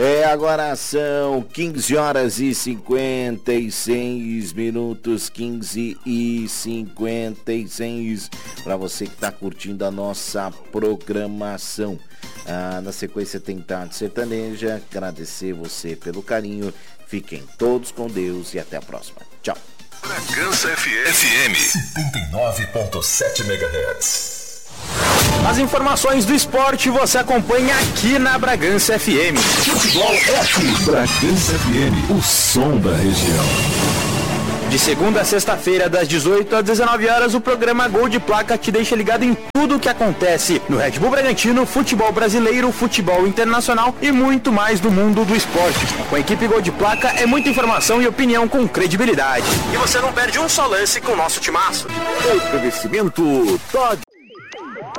Agora são 15 horas e 56 minutos, 15 e 56, para você que está curtindo a nossa programação. Na sequência tem Tarde Sertaneja, agradecer você pelo carinho, fiquem todos com Deus e até a próxima. Tchau. Bragança FM 79.7 MHz. As informações do esporte você acompanha aqui na Bragança FM. Futebol F. Bragança FM, o som da região. De segunda a sexta-feira, das 18 às 19 horas, o programa Gol de Placa te deixa ligado em tudo o que acontece no Red Bull Bragantino, futebol brasileiro, futebol internacional e muito mais do mundo do esporte. Com a equipe Gol de Placa é muita informação e opinião com credibilidade. E você não perde um só lance com o nosso timaço. Oferecimento Todd.